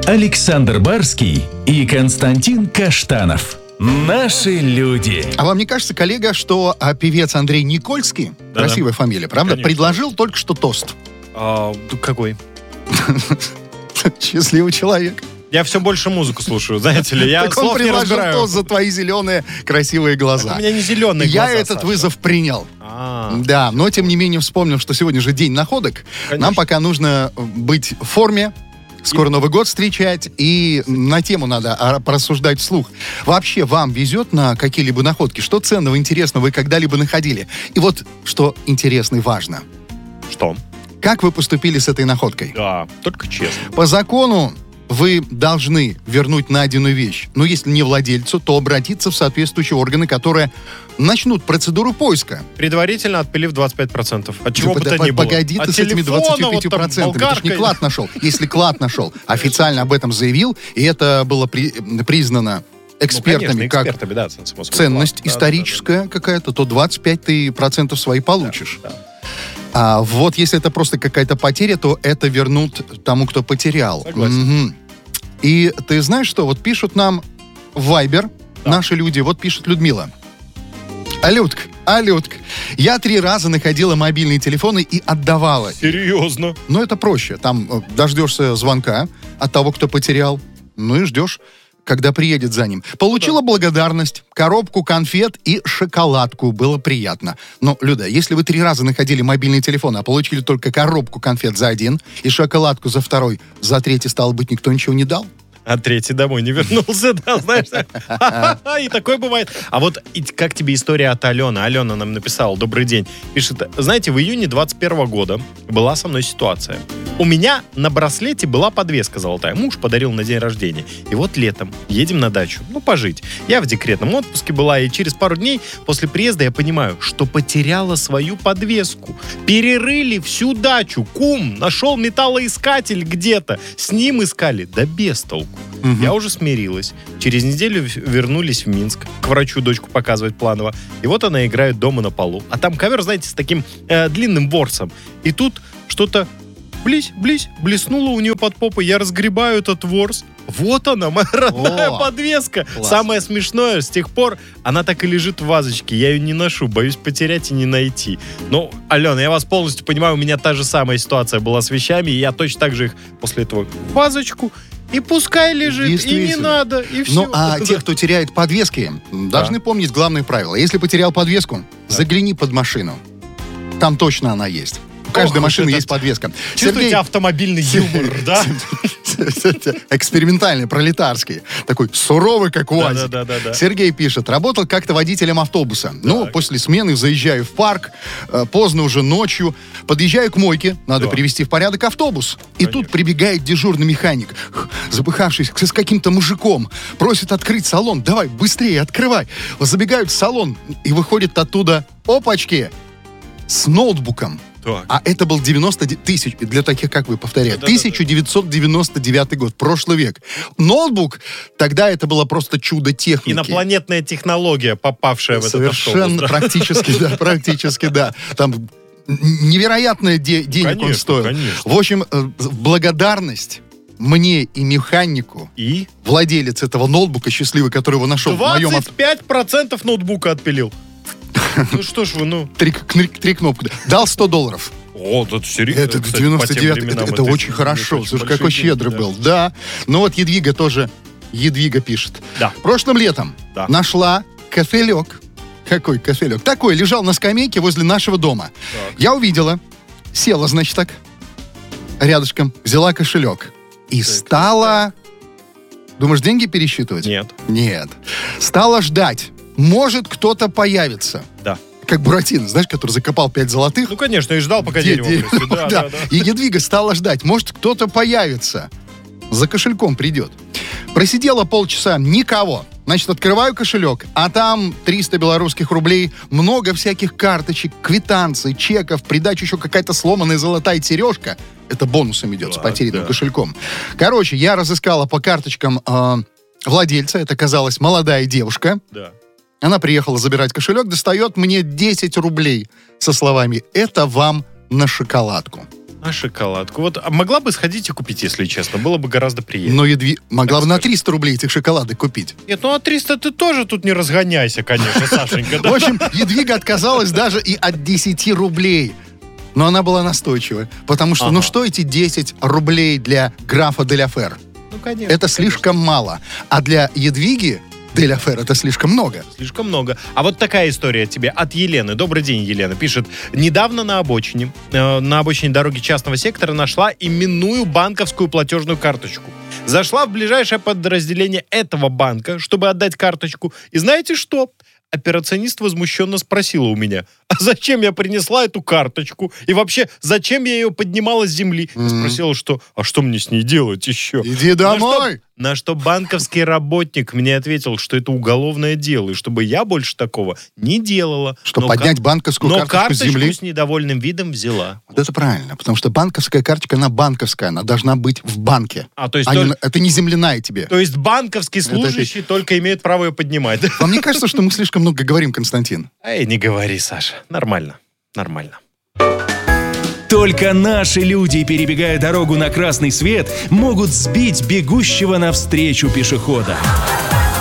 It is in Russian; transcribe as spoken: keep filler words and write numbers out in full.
Александр Барский и Константин Каштанов. Наши люди. А вам не кажется, коллега, что а, певец Андрей Никольский, да-да, красивая фамилия, правда, конечно, предложил только что тост? А, какой? Счастливый человек. Я все больше музыку слушаю, знаете ли, я так он предложил тост за твои зеленые красивые глаза. Так у меня не зеленые я глаза, этот Саша. вызов принял. А-а-а. Да, но тем не менее вспомнил, что сегодня же день находок. Конечно. Нам пока нужно быть в форме. Скоро Новый год встречать, и на тему надо порассуждать вслух. Вообще, вам везет на какие-либо находки? Что ценного, интересного вы когда-либо находили? И вот, что интересно и важно. Что? Как вы поступили с этой находкой? Да, только честно. По закону вы должны вернуть найденную вещь. Но если не владельцу, то обратиться в соответствующие органы, которые начнут процедуру поиска. Предварительно отпилив двадцать пять процентов. От чего да, бы то под, ни было. Погоди От ты с этими двадцатью пятью процентами. Вот ты ж не клад нашел. Если клад нашел, официально об этом заявил, и это было при, признано экспертами, ну, конечно, как да, ценность клад, историческая да, да, да. какая-то, то двадцать пять процентов свои получишь. Да, да. А вот если это просто какая-то потеря, то это вернут тому, кто потерял. Согласен. Угу. И ты знаешь что? Вот пишут нам в Viber, да, наши люди, вот пишет Людмила. Алютка, Алютка, я три раза находила мобильные телефоны и отдавала. Серьезно? Ну, это проще. Там дождешься звонка от того, кто потерял, ну и ждешь, когда приедет за ним. Получила да. благодарность, коробку конфет и шоколадку. Было приятно. Но, Люда, если вы три раза находили мобильный телефон, а получили только коробку конфет за один и шоколадку за второй, за третий, стало быть, никто ничего не дал? А третий домой не вернулся, да, знаешь? И такое бывает. А вот как тебе история от Алены? Алена нам написала: добрый день. Пишет: знаете, в июне двадцать первого года была со мной ситуация. У меня на браслете была подвеска золотая. Муж подарил на день рождения. И вот летом едем на дачу, ну, пожить. Я в декретном отпуске была, и через пару дней после приезда я понимаю, что потеряла свою подвеску. Перерыли всю дачу. Кум нашел металлоискатель где-то. С ним искали. Да без толку. Угу. Я уже смирилась. Через неделю вернулись в Минск. К врачу дочку показывать планово. И вот она играет дома на полу. А там ковер, знаете, с таким э, длинным ворсом. И тут что-то близь, близь, блеснуло у нее под попой. Я разгребаю этот ворс. Вот она, моя родная О, подвеска. Класс. Самое смешное, с тех пор она так и лежит в вазочке. Я ее не ношу, боюсь потерять и не найти. Ну, Алена, я вас полностью понимаю, у меня та же самая ситуация была с вещами, и я точно так же их после этого в вазочку. И пускай лежит, и не надо, и все. Ну, а те, кто теряет подвески, должны да. помнить главное правило. Если потерял подвеску, да. загляни под машину. Там точно она есть. У каждой Ох, машины есть подвеска. Чувствуете Сергей... автомобильный юмор, да? Экспериментальный, пролетарский. Такой суровый, как УАЗик. Да, да, да, да. Сергей пишет: работал как-то водителем автобуса. Так. Ну, после смены заезжаю в парк, поздно уже ночью, подъезжаю к мойке, надо да. привести в порядок автобус. И Конечно. Тут прибегает дежурный механик, запыхавшись, с каким-то мужиком, просит открыть салон. Давай, быстрее, открывай. Забегают в салон, и выходит оттуда, опачки, с ноутбуком. Так. А это был девяносто тысяч, для таких, как вы, повторяю, да, тысяча девятьсот девяносто девятый год, прошлый век. Ноутбук, тогда это было просто чудо техники. Инопланетная технология, попавшая в этот автобус. Совершенно, практически, да, практически, да. Там невероятное денег он стоил. В общем, благодарность мне и механику, и владелец этого ноутбука счастливый, который его нашел в моем... двадцать пять процентов ноутбука отпилил. Ну что ж вы, ну... Три, три кнопки. Дал сто долларов. О, это серьезно. Это девяносто девятый, это, это, это очень хорошо. Слушай, какой щедрый да. был. Да. Ну вот Едвига тоже, Едвига пишет. Да. Прошлым летом да. нашла кофелек. Какой кофелек? Такой, лежал на скамейке возле нашего дома. Так. Я увидела, села, значит, так, рядышком, взяла кошелек. И так, стала... Так. Думаешь, деньги пересчитывать? Нет. Нет. Стала ждать. Может, кто-то появится. Да. Как Буратино, знаешь, который закопал пять золотых. Ну, конечно, и ждал, пока дерево вырастет. Да, да, да. И Едвига стала ждать. Может, кто-то появится. За кошельком придет. Просидела полчаса, никого. Значит, открываю кошелек, а там триста белорусских рублей, много всяких карточек, квитанций, чеков, придачу еще какая-то сломанная золотая сережка. Это бонусом идет, да, с потерянным да. кошельком. Короче, я разыскала по карточкам э, владельца. Это оказалась молодая девушка. Да. Она приехала забирать кошелек, достает мне десять рублей со словами: это вам на шоколадку. А шоколадку? Вот а могла бы сходить и купить, если честно. Было бы гораздо приятнее. Но Едви... могла Так бы на скажем. триста рублей этих шоколадок купить. Нет, ну а триста ты тоже тут не разгоняйся, конечно, Сашенька. В общем, Едвига отказалась даже и от десяти рублей. Но она была настойчива. Потому что, ну Ага. что эти десять рублей для графа де ля Фер? Ну, конечно. Это слишком мало. А для Едвиги де ля Фер это слишком много. Слишком много. А вот такая история тебе от Елены. Добрый день, Елена. Пишет, недавно на обочине, э, на обочине дороги частного сектора нашла именную банковскую платежную карточку. Зашла в ближайшее подразделение этого банка, чтобы отдать карточку. И знаете что? Операционист возмущенно спросила у меня, а зачем я принесла эту карточку? И вообще, зачем я ее поднимала с земли? Я спросила, что, а что мне с ней делать еще? Иди домой! На что, на что банковский работник мне ответил, что это уголовное дело, и чтобы я больше такого не делала. Что Но поднять ка- банковскую но карточку с земли? с недовольным видом взяла. Вот это правильно, потому что банковская карточка, она банковская, она должна быть в банке. А, то есть, А не толь- на- это не земляная тебе. то есть банковский служащий только имеет право ее поднимать. Вам не кажется, что мы слишком много говорим, Константин? Эй, не говори, Саша. Нормально, нормально. Только наши люди, перебегая дорогу на красный свет, могут сбить бегущего навстречу пешехода.